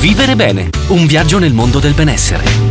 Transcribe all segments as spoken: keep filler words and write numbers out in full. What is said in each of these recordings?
Vivere bene, un viaggio nel mondo del benessere.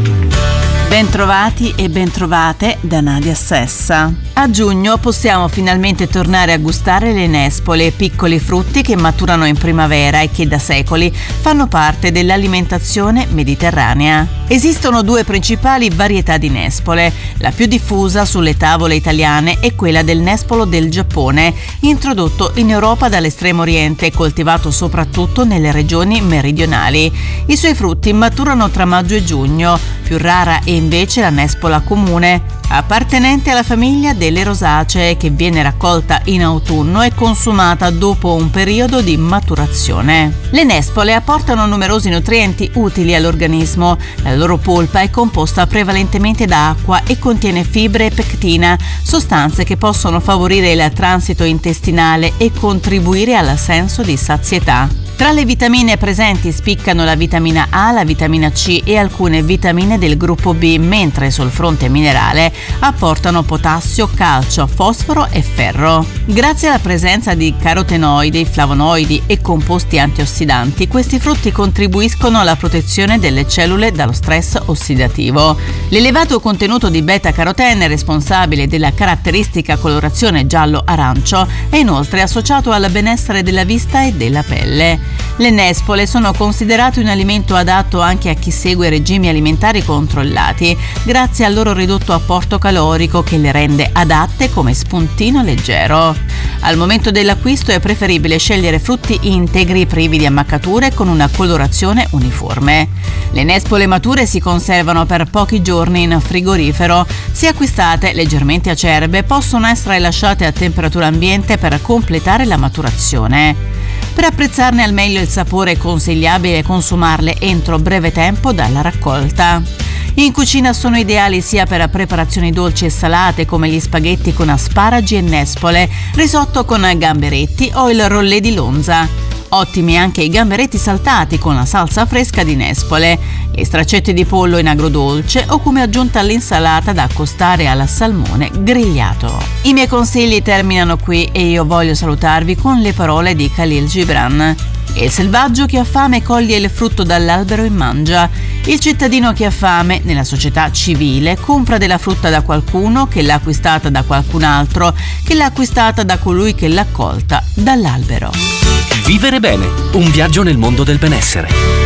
Bentrovati e bentrovate da Nadia Sessa. A giugno possiamo finalmente tornare a gustare le nespole, piccoli frutti che maturano in primavera e che da secoli fanno parte dell'alimentazione mediterranea. Esistono due principali varietà di nespole. La più diffusa sulle tavole italiane è quella del nespolo del Giappone, introdotto in Europa dall'estremo oriente e coltivato soprattutto nelle regioni meridionali. I suoi frutti maturano tra maggio e giugno. Più rara è invece la nespola comune, appartenente alla famiglia delle rosacee, che viene raccolta in autunno e consumata dopo un periodo di maturazione. Le nespole apportano numerosi nutrienti utili all'organismo. La loro polpa è composta prevalentemente da acqua e contiene fibre e pectina, sostanze che possono favorire il transito intestinale e contribuire al senso di sazietà. Tra le vitamine presenti spiccano la vitamina A, la vitamina C e alcune vitamine del gruppo B, mentre sul fronte minerale apportano potassio, calcio, fosforo e ferro. Grazie alla presenza di carotenoidi, flavonoidi e composti antiossidanti, questi frutti contribuiscono alla protezione delle cellule dallo stress ossidativo. L'elevato contenuto di beta-carotene, responsabile della caratteristica colorazione giallo-arancio, è inoltre associato al benessere della vista e della pelle. Le nespole sono considerate un alimento adatto anche a chi segue regimi alimentari controllati, grazie al loro ridotto apporto calorico che le rende adatte come spuntino leggero. Al momento dell'acquisto è preferibile scegliere frutti integri privi di ammaccature con una colorazione uniforme. Le nespole mature si conservano per pochi giorni in frigorifero. Se acquistate leggermente acerbe, possono essere lasciate a temperatura ambiente per completare la maturazione. Per apprezzarne al meglio il sapore è consigliabile consumarle entro breve tempo dalla raccolta. In cucina sono ideali sia per preparazioni dolci e salate come gli spaghetti con asparagi e nespole, risotto con gamberetti o il rollé di lonza. Ottimi anche i gamberetti saltati con la salsa fresca di nespole, le straccette di pollo in agrodolce o come aggiunta all'insalata da accostare al salmone grigliato. I miei consigli terminano qui e io voglio salutarvi con le parole di Khalil Gibran. Il selvaggio che ha fame coglie il frutto dall'albero e mangia. Il cittadino che ha fame, nella società civile, compra della frutta da qualcuno che l'ha acquistata da qualcun altro, che l'ha acquistata da colui che l'ha colta dall'albero. Vivere bene, un viaggio nel mondo del benessere.